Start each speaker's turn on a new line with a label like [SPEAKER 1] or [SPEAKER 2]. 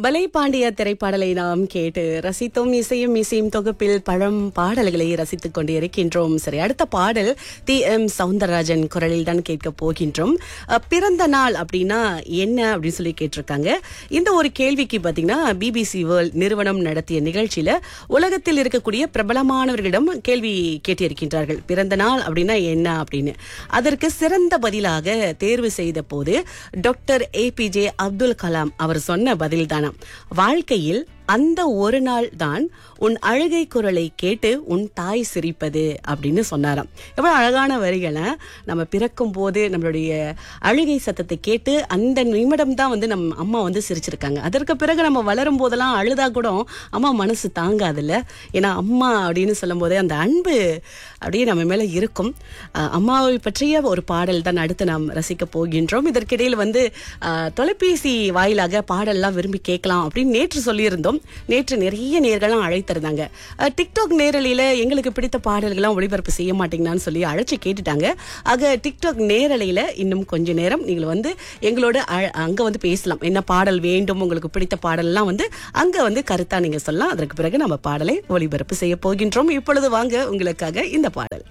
[SPEAKER 1] பலே பாண்டிய திரைப்பாடலை நாம் கேட்டு ரசித்தோம். இசையும் இசையும் தொகுப்பில் பழம் பாடல்களை ரசித்துக் கொண்டு இருக்கின்றோம். சரி, அடுத்த பாடல் TM சவுந்தரராஜன் குரலில் தான் கேட்க போகின்றோம். பிறந்த நாள் அப்படின்னா என்ன அப்படின்னு சொல்லி கேட்டிருக்காங்க. இந்த ஒரு கேள்விக்கு பாத்தீங்கன்னா BBC வேர்ல்ட் நிறுவனம் நடத்திய நிகழ்ச்சியில உலகத்தில் இருக்கக்கூடிய பிரபலமானவர்களிடம் கேள்வி கேட்டிருக்கின்றார்கள். பிறந்த நாள் அப்படின்னா என்ன அப்படின்னு. அதற்கு சிறந்த பதிலாக தேர்வு செய்த போது டாக்டர் APJ அப்துல் கலாம் அவர் சொன்ன பதில் தானா, வாழ்க்கையில் அந்த ஒரு நாள் தான் உன் அழுகை குரலை கேட்டு உன் தாய் சிரிப்பது அப்படின்னு சொன்னாராம். எவ்வளவு அழகான வரிகளை. நம்ம பிறக்கும் போது நம்மளுடைய அழுகை சத்தத்தை கேட்டு அந்த நிமிடம் தான் நம்ம அம்மா சிரிச்சிருக்காங்க. அதற்கு பிறகு நம்ம வளரும் போதெல்லாம் அழுதா கூட அம்மா மனசு தாங்காதுல்ல. ஏன்னா அம்மா அப்படின்னு சொல்லும் போதே அந்த அன்பு அப்படியே நம்ம மேல இருக்கும். அம்மாவை பற்றிய ஒரு பாடல் தான் அடுத்து நாம் ரசிக்க போகின்றோம். இதற்கிடையில் தொலைபேசி வாயிலாக பாடல்லாம் விரும்பி கேட்கலாம் அப்படின்னு நேற்று சொல்லியிருந்தோம். நேற்று நிறைய நேர்கள்லாம் அழைத்திருந்தாங்க. டிக்டாக் நேரலையில எங்களுக்கு பிடித்த பாடல்கள்லாம் ஒளிபரப்பு செய்ய மாட்டீங்கன்னு சொல்லி அழைச்சி கேட்டுட்டாங்க. ஆக டிக்டாக் நேரலையில இன்னும் கொஞ்ச நேரம் நீங்கள் எங்களோட அங்க பேசலாம். என்ன பாடல் வேண்டும், உங்களுக்கு பிடித்த பாடல்லாம் அங்க கருத்தா நீங்க சொல்லலாம். அதற்கு பிறகு நம்ம பாடலை ஒளிபரப்பு செய்ய போகின்றோம். இப்பொழுது வாங்க உங்களுக்காக இந்த பாடல்.